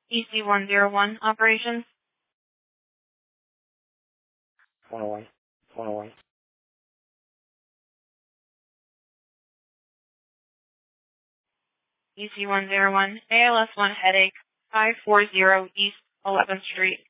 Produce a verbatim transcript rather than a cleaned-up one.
E C one zero one operations. one oh one, one oh one. E C one zero one, A L S one headache, five forty East eleventh Street.